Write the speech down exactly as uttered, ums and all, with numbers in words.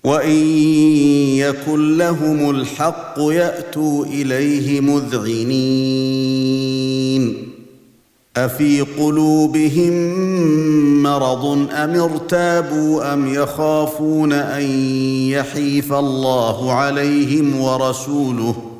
وان يكن لهم الحق ياتوا اليه مذعنين افي قلوبهم مرض ام ارتابوا ام يخافون ان يحيف الله عليهم ورسوله